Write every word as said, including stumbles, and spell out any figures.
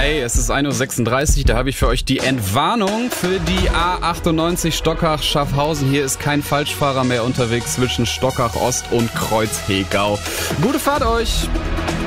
Hey, es ist ein Uhr sechsunddreißig, da habe ich für euch die Entwarnung für die A achtundneunzig Stockach-Schaffhausen. Hier ist kein Falschfahrer mehr unterwegs zwischen Stockach Ost und Kreuzhegau. Gute Fahrt euch!